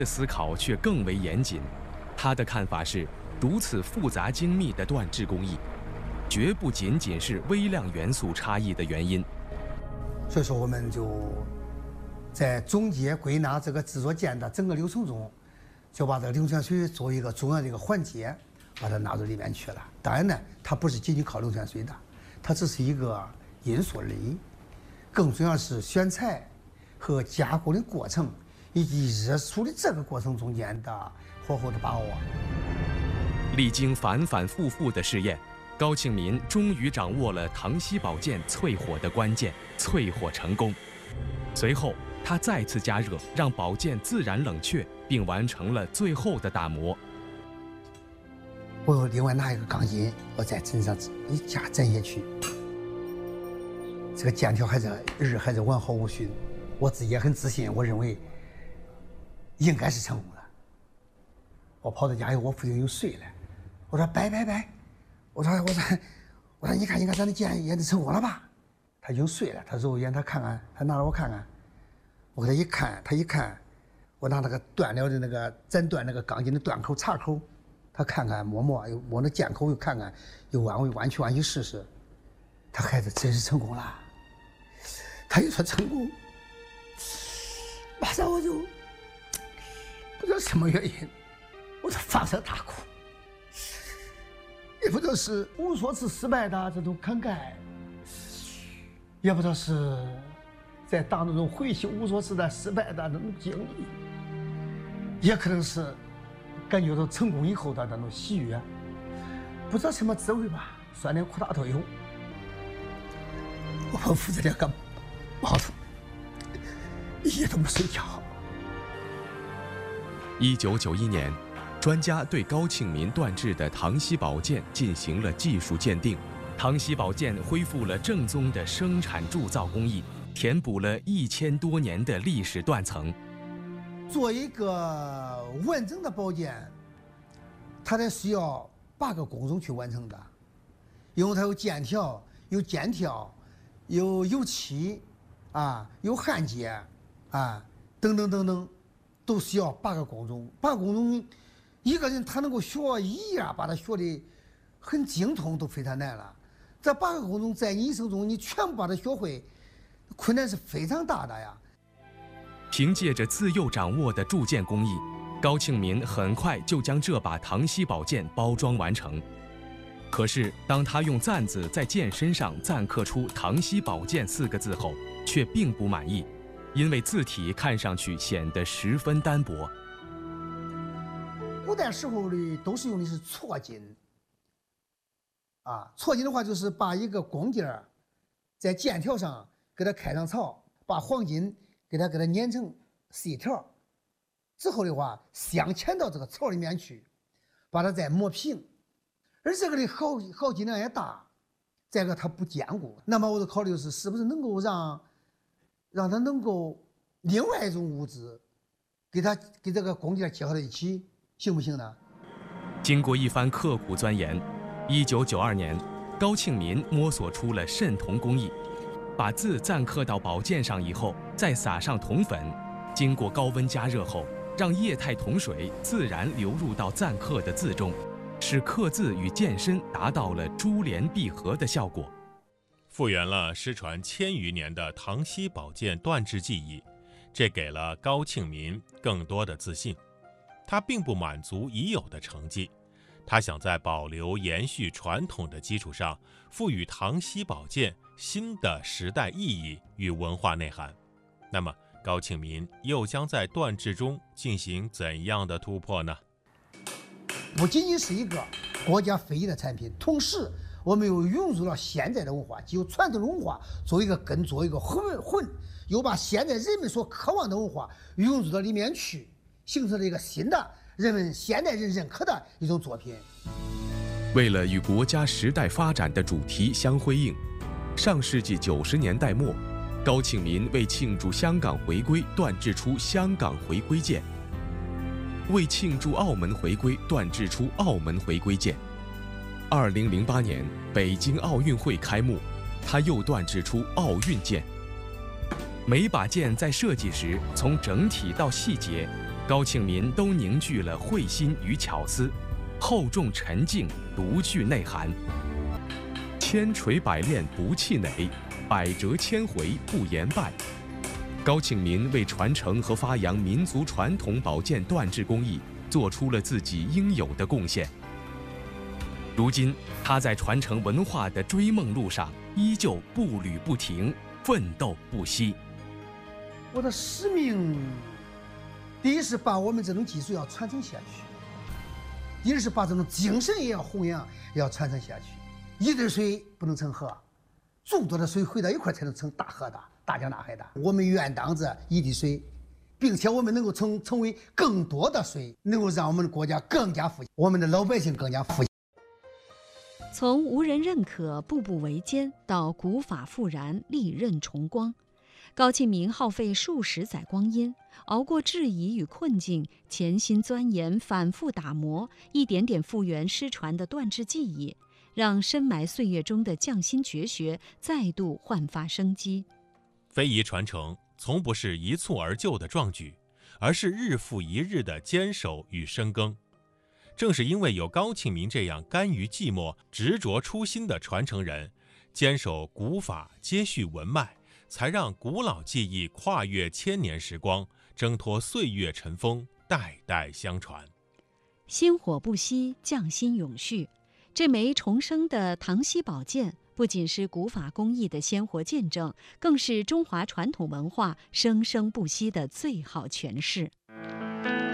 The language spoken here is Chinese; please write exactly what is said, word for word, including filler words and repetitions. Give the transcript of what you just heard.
的思考却更为严谨。他的看法是，如此复杂精密的锻制工艺，绝不仅仅是微量元素差异的原因。 所以说，我们就在总结归纳这个制作件的整个流程中，就把这个硫泉水作为一个重要的一个环节，把它纳入里面去了。当然呢，它不是仅仅靠硫泉水的，它只是一个因素而已。更重要是选材和加工的过程，以及热处理这个过程中间的火候的把握。 历经反反复复的试验，高庆民终于掌握了唐锡宝剑淬火的关键，淬火成功。随后，他再次加热，让宝剑自然冷却，并完成了最后的打磨。 我又另外拿一个钢筋，我在针上一加针下去，这个剑条还是日还是完好无损。我自己也很自信，我认为应该是成功的。我跑到家以后，我父亲又睡了，我说拜拜拜，我说我说我说你看你看咱的剑也是成功了吧？他已经睡了，他揉眼他看看，他拿着我看看，我给他一看，他一看，我拿那个断了的那个斩断那个钢筋的断口插口，他看看摸摸，又摸那剑口又看看，又弯弯曲弯曲试试，他孩子真是成功了。他一说成功，马上我就不知道什么原因，我就放声大哭，也不知道是无数次失败的这种慷慨，也不知道是在当中回想无数次的失败的那种经历，也可能是感觉到成功以后的那种喜悦，不知道什么滋味吧，酸甜苦辣都有。我们父子两个抱头一夜都没睡觉。 一九九一年，专家对高庆民锻制的唐锡宝剑进行了技术鉴定，唐锡宝剑恢复了正宗的生产铸造工艺，填补了一千多年的历史断层。 做一个完整的宝剑，它得需要八个工种去完成的，因为它有剑条、有尖条、有油漆，啊，有焊接，啊，等等等等，都需要八个工种。八个工种，一个人他能够学一样，把它学的很精通，都非常难了。这八个工种在你一生中，你全部把它学会，困难是非常大的呀。 凭借着自幼掌握的铸剑工艺，高庆民很快就将这把唐锡宝剑包装完成。可是，当他用簪子在剑身上簪刻出“唐锡宝剑”四个字后，却并不满意，因为字体看上去显得十分单薄。 古代时候的都是用的是错金，啊，错金的话就是把一个弓尖儿在剑条上给它开上槽，把黄金给它给它碾成细条，之后的话镶嵌到这个槽里面去，把它再磨平。而这个的耗耗金量也大，再一个它不坚固。那么我的考虑是，是不是能够让让它能够另外一种物质给它给这个弓箭结合在一起，行不行呢？ 经过一番刻苦钻研，一九九二年，高庆民摸索出了渗铜工艺。把字簪刻到宝剑上以后，再撒上铜粉，经过高温加热后，让液态铜水自然流入到簪刻的字中，使刻字与剑身达到了珠联璧合的效果， 复原了失传千余年的唐锡宝剑锻制技艺，这给了高庆民更多的自信。他并不满足已有的成绩，他想在保留延续传统的基础上，赋予唐锡宝剑新的时代意义与文化内涵。那么，高庆民又将在锻制中进行怎样的突破呢？ 不仅仅是一个国家非遗的产品，同时我们又涌入了现在的文化，既有传统的文化作为一个根，作为一个混混，又把现在人们所渴望的文化涌入到里面去，形成了一个新的人们现代人认可的一种作品。 为了与国家时代发展的主题相辉映，上世纪九十年代末，高庆民为庆祝香港回归锻制出香港回归剑，为庆祝澳门回归锻制出澳门回归剑。二零零八年北京奥运会开幕，他又锻制出奥运剑。每把剑在设计时，从整体到细节， 高庆民都凝聚了慧心与巧思，厚重沉静，独具内涵。千锤百炼不气馁，百折千回不言败。高庆民为传承和发扬民族传统宝剑锻制工艺做出了自己应有的贡献。如今，他在传承文化的追梦路上依旧步履不停，奋斗不息。 我的使命，第一是把我们这种技术要传承下去，第二是把这种精神也要弘扬，也要传承下去。一滴水不能成河，众多的水汇到一块才能成大河大，大江大海大。我们愿当这一滴水，并且我们能够成成为更多的水，能够让我们的国家更加富强，我们的老百姓更加富强。 从无人认可、步步维艰到古法复燃、利刃重光，高庆民耗费数十载光阴，熬过质疑与困境，潜心钻研、反复打磨，一点点复原失传的锻制技艺，让深埋岁月中的匠心绝学再度焕发生机。 非遗传承从不是一蹴而就的壮举，而是日复一日的坚守与深耕。正是因为有高庆民这样甘于寂寞、执着初心的传承人，坚守古法、接续文脉，才让古老技艺跨越千年时光，挣脱岁月尘封，代代相传。 薪火不息，匠心永续。这枚重生的唐西宝剑，不仅是古法工艺的鲜活见证，更是中华传统文化生生不息的最好诠释。